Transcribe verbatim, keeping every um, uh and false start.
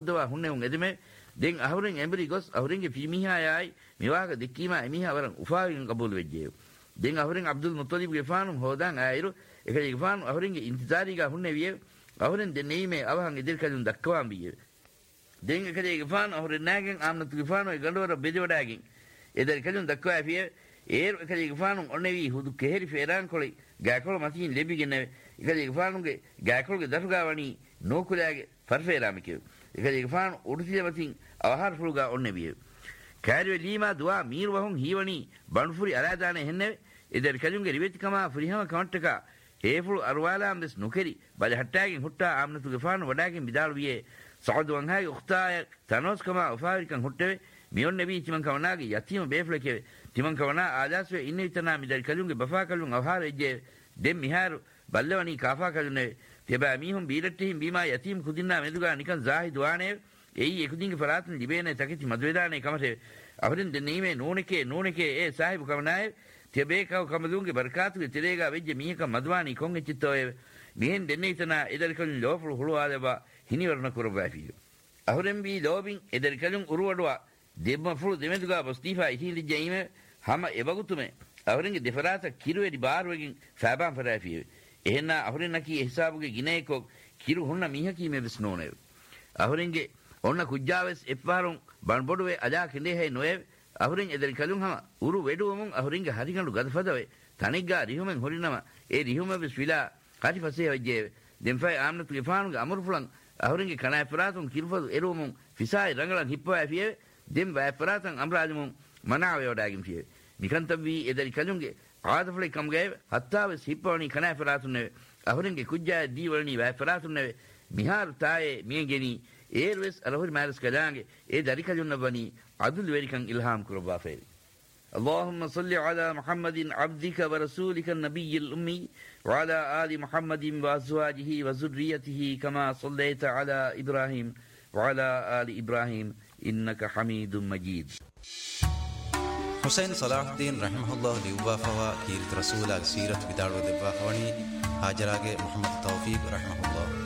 ෆොද්දවා හුන්නේ උන් එදෙමේ දෙන් අහුරෙන් එම්බරි ගොස් අහුරෙන්ගේ පිමිහා යයි මෙවාක දෙකීම එමිහා වරන් උෆාවින් කබූල් වෙජ්ජේ දෙන් අහුරෙන් අබ්දුල් මුත්තලිබ් ගෙෆානුම් හොදාන් ආයිරු එකේ ගෙෆාන් අහුරෙන්ගේ ඉන්තිසාරිගා හුන්නේ විය අහුරෙන් දෙන්නීමේ අවහන් ඉදිරි කලුන් දක්වාම් බියේ දෙන් එකේ ගෙෆාන් අහුරෙන් නාගෙන් ආම්නතු ගෙෆානෝ ගඬවර බෙදවඩාගෙන් ඉදිරි කලුන් දක්වා විය ඒ එකේ ගෙෆානුම් ඔන්නේවි හුදු කෙහෙරි ෆේරාන් කොලයි ගාකොල මතින් ලැබිගෙන එකේ ගෙෆානුගේ ගාකොලගේ දරුගාවණි නෝකුලාගේ ෆර්ෆේරාමිකේ එකේ ගෙෆාන් උඩුසිය මතින් අවහාර ෆුල්ගා ඔන්නේවිය කෑරුවේ ලීමා දුවා මීර වහුන් හීවණි බණ්ෆුරි අරාදානේ හෙන්නේ ඉදිරි කලුන්ගේ රිවෙතිකම ෆරිහම කවන්ටක ඒෆුල් අරවාලාම් දෙස් නොකෙරි බල හට්ටාගෙන් හුට්ටා ආම්නතු ගෙෆාන වඩාගෙන් විදාල් වියේ සෞද් වංහාගේ උක්තාය තනෝස් කම උෆාරිකන් හුට්ටේ මියොන් නබී තිමන් කවනාගේ යතිම බේෆ්ලකේ තිමන් කවනා ආදාස්වේ ඉන්නේ විතනා මිදල් කලුන්ගේ බෆා කලුන් අවහාරෙජ්ජේ දෙම් මිහාරු බල්ලවණි කාෆා කලුනේ තිබා මීහුම් බීරට්ටිහිම් බීමා යතිම් කුදින්නා මෙදුගා නිකන් zahid වානේ එයි එකුදින්ගේ ෆරාතන් ලිබේනේ තකිති මදවේදානේ කමතේ අවරින් දෙන්නීමේ නෝනිකේ නෝනිකේ ඒ සාහිබ් කවනායේ තිබේකව කමදුන්ගේ බරකාතුගේ තිරේගා වෙජ්ජ මීහක මදවානි කොන් එච්චිතෝයේ මිහෙන් දෙන්නේ ඉතනා එදල් කලුන් ලෝෆුල් හුලවාදබා හිනිවරණ කරබෑෆිය අවරෙන් බී ලෝබින් එදල් කලුන් උරුවඩවා දෙබ්ම ෆුල් දෙමෙදුගා බස්තිෆා ඉහිලි ජයිම හැම එවගුතුමේ අවරින්ගේ දෙෆරාත කිරුවේදි බාරවකින් ෆාබාන් ෆරාෆිය එහෙන්න අවරින් නකී හිසාබුගේ ගිනේකෝ කිරු හොන්න මීහකී මේ විස්නෝනේ අවරින්ගේ ඔන්න කුජ්ජාවෙස් එප්පාරුන් බන්බොඩුවේ අජා කිඳේ හේ නොයේ අහුරින් එදරි කලුන් හම උරු වෙඩුවමුන් අහුරින්ගේ හරිගඬු ගදෆදවේ තනිග්ගා රිහුමෙන් හොරිනම ඒ රිහුම විශ්විලා කාටි පසේ වජ්ජේ දෙම්ෆයි ආම්නතු ගෙෆානුගේ අමරුෆුලන් අහුරින්ගේ කණයි පරාතුන් කිරුෆදු එරුවමුන් ෆිසායි රංගලන් හිප්පවා ෆියේ දෙම් බය පරාතන් අම්රාජමුන් මනාවේ වඩාගින් ෆියේ නිකන්තවි එදරි කලුන්ගේ ආදෆලේ කම්ගේ හත්තාවෙස් හිප්පවණි කණයි පරාතුන් අහුරින්ගේ කුජ්ජා දීවලනි බය පරාතුන් මිහාරු තායේ මියගෙනි ඒර්වෙස් අලහුරි මාරස් කලාගේ ඒ දරි කලුන් නබනි අදුල් වෙරිකන් ඉල්හාම් කරවා ෆේරි اللهم صل على محمد عبدك ورسولك النبي الأمي وعلى آل محمد وأزواجه وذريته كما صليت على إبراهيم وعلى آل إبراهيم إنك حميد مجيد حسين صلاح الدين رحمه الله ليوبا فوا كيرت رسول سيرة بدار ودبا فوني هاجراغ محمد توفيق رحمه الله